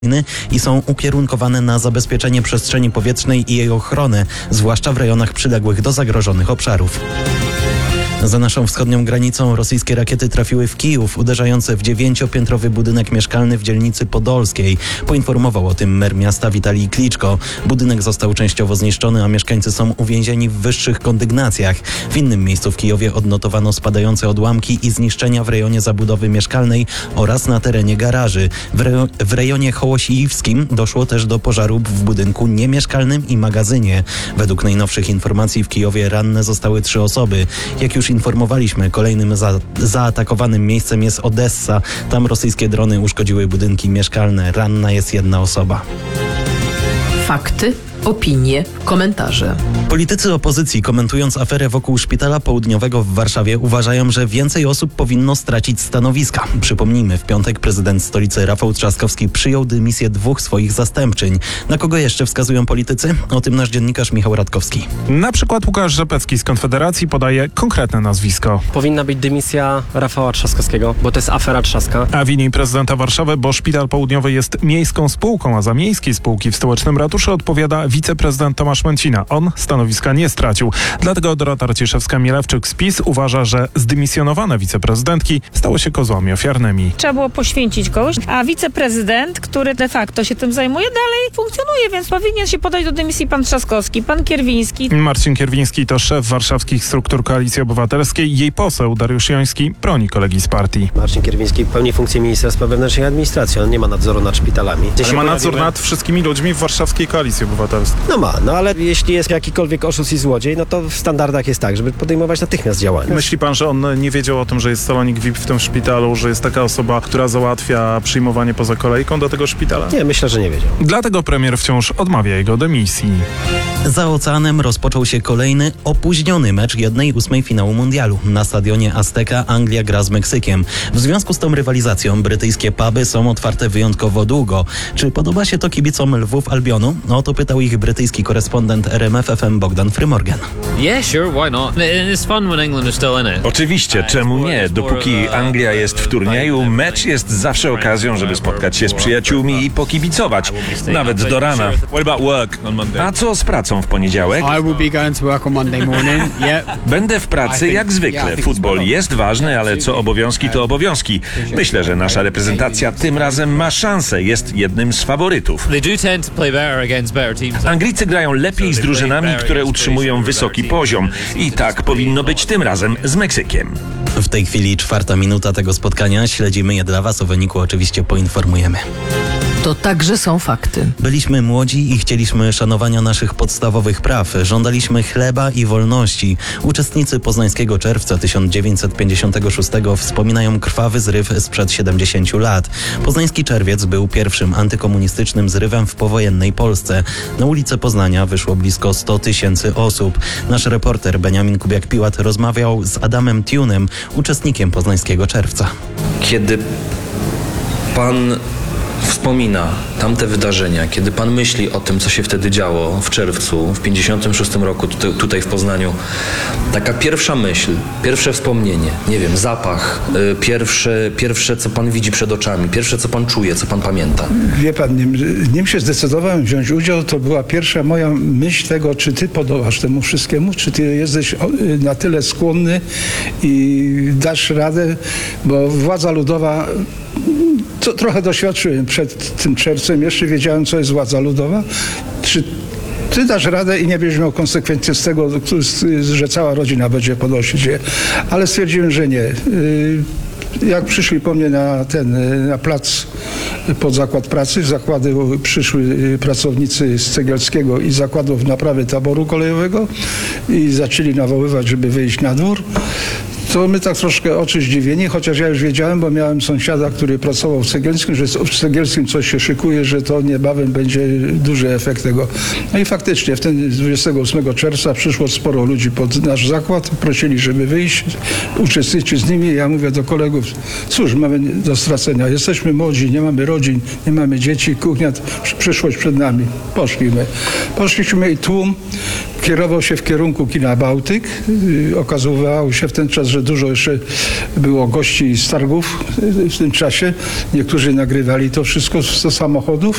i są ukierunkowane na zabezpieczenie przestrzeni powietrznej i jej ochronę, zwłaszcza w rejonach przyległych do zagrożonych obszarów. Za naszą wschodnią granicą rosyjskie rakiety trafiły w Kijów, uderzające w 9-piętrowy budynek mieszkalny w dzielnicy Podolskiej. Poinformował o tym mer miasta Witalij Kliczko. Budynek został częściowo zniszczony, a mieszkańcy są uwięzieni w wyższych kondygnacjach. W innym miejscu w Kijowie odnotowano spadające odłamki i zniszczenia w rejonie zabudowy mieszkalnej oraz na terenie garaży. W rejonie Hołosiiwskim doszło też do pożaru w budynku niemieszkalnym i magazynie. Według najnowszych informacji w Kijowie ranne zostały 3 osoby. Jak już informowaliśmy, kolejnym zaatakowanym miejscem jest Odessa. Tam rosyjskie drony uszkodziły budynki mieszkalne. Ranna jest 1 osoba. Fakty, opinie, komentarze. Politycy opozycji, komentując aferę wokół Szpitala Południowego w Warszawie, uważają, że więcej osób powinno stracić stanowiska. Przypomnijmy, w piątek prezydent stolicy Rafał Trzaskowski przyjął dymisję 2 swoich zastępczyń. Na kogo jeszcze wskazują politycy? O tym nasz dziennikarz Michał Radkowski. Na przykład Łukasz Rzepecki z Konfederacji podaje konkretne nazwisko. Powinna być dymisja Rafała Trzaskowskiego, bo to jest afera Trzaska. A winni prezydenta Warszawy, bo Szpital Południowy jest miejską spółką, a za miejskie spółki w stołecznym ratuszu odpowiada wiceprezydent Tomasz Mencina. On stanowiska nie stracił. Dlatego Dorota Raciszewska-Mielewczyk z PiS uważa, że zdymisjonowane wiceprezydentki stały się kozłami ofiarnymi. Trzeba było poświęcić kogoś, a wiceprezydent, który de facto się tym zajmuje, dalej funkcjonuje, więc powinien się podać do dymisji pan Trzaskowski, pan Kierwiński. Marcin Kierwiński to szef warszawskich struktur Koalicji Obywatelskiej. Jej poseł Dariusz Joński broni kolegi z partii. Marcin Kierwiński pełni funkcję ministra spraw wewnętrznych i administracji. On nie ma nadzoru nad szpitalami. Ale ma nadzór nad wszystkimi ludźmi w warszawskiej Koalicji Obywatelskiej. No ale jeśli jest jakikolwiek oszust i złodziej, no to w standardach jest tak, żeby podejmować natychmiast działania. Myśli pan, że on nie wiedział o tym, że jest salonik VIP w tym szpitalu, że jest taka osoba, która załatwia przyjmowanie poza kolejką do tego szpitala? Nie, myślę, że nie wiedział. Dlatego premier wciąż odmawia jego dymisji. Za oceanem rozpoczął się kolejny opóźniony mecz 1/8 finału mundialu. Na stadionie Azteca Anglia gra z Meksykiem. W związku z tą rywalizacją brytyjskie puby są otwarte wyjątkowo długo. Czy podoba się to kibicom Lwów Albionu? O to pytał ich brytyjski korespondent RMF FM Bogdan Frymorgan. Oczywiście, czemu nie? Dopóki Anglia jest w turnieju, mecz jest zawsze okazją, żeby spotkać się z przyjaciółmi i pokibicować. Nawet do rana. A co z pracą w poniedziałek? Będę w pracy jak zwykle. Futbol jest ważny, ale co obowiązki, to obowiązki. Myślę, że nasza reprezentacja tym razem ma szansę. Jest jednym z faworytów. Anglicy grają lepiej z drużynami, które utrzymują wysoki poziom. I tak powinno być tym razem z Meksykiem. W tej chwili 4. minuta tego spotkania. Śledzimy je dla Was. O wyniku oczywiście poinformujemy. To także są fakty. Byliśmy młodzi i chcieliśmy szanowania naszych podstawowych praw. Żądaliśmy chleba i wolności. Uczestnicy Poznańskiego Czerwca 1956 wspominają krwawy zryw sprzed 70 lat. Poznański Czerwiec był pierwszym antykomunistycznym zrywem w powojennej Polsce. Na ulice Poznania wyszło blisko 100 000 osób. Nasz reporter Beniamin Kubiak-Piłat rozmawiał z Adamem Tunem, uczestnikiem Poznańskiego Czerwca. Kiedy pan wspomina tamte wydarzenia, kiedy pan myśli o tym, co się wtedy działo w czerwcu, w 56 roku tutaj w Poznaniu, taka pierwsza myśl, pierwsze wspomnienie, nie wiem, zapach, pierwsze co pan widzi przed oczami, pierwsze co pan czuje, co pan pamięta. Wie pan, nim się zdecydowałem wziąć udział, to była pierwsza moja myśl tego, czy ty podołasz temu wszystkiemu, czy ty jesteś na tyle skłonny i dasz radę, bo władza ludowa, to trochę doświadczyłem przed tym czerwcem, jeszcze wiedziałem, co jest władza ludowa. Czy ty dasz radę i nie będziesz miał konsekwencji z tego, że cała rodzina będzie ponosić je. Ale stwierdziłem, że nie. Jak przyszli po mnie na plac pod zakład pracy, przyszły pracownicy z Cegielskiego i zakładów naprawy taboru kolejowego i zaczęli nawoływać, żeby wyjść na dwór. To my tak troszkę oczy zdziwieni, chociaż ja już wiedziałem, bo miałem sąsiada, który pracował w Cegielskim, że w Cegielskim coś się szykuje, że to niebawem będzie duży efekt tego. No i faktycznie w ten 28 czerwca przyszło sporo ludzi pod nasz zakład, prosili, żeby wyjść, uczestniczyć z nimi. Ja mówię do kolegów, cóż mamy do stracenia, jesteśmy młodzi, nie mamy rodzin, nie mamy dzieci, kuchnia, przyszłość przed nami. Poszliśmy i tłum kierował się w kierunku kina Bałtyk. Okazywało się w ten czas, że dużo jeszcze było gości z targów w tym czasie. Niektórzy nagrywali to wszystko z samochodów.